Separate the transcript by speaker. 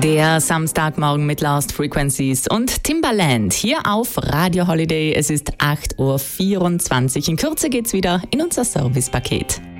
Speaker 1: Der Samstagmorgen mit Lost Frequencies und Timbaland hier auf Radio Holiday. Es ist 8.24 Uhr. In Kürze geht's wieder in unser Servicepaket.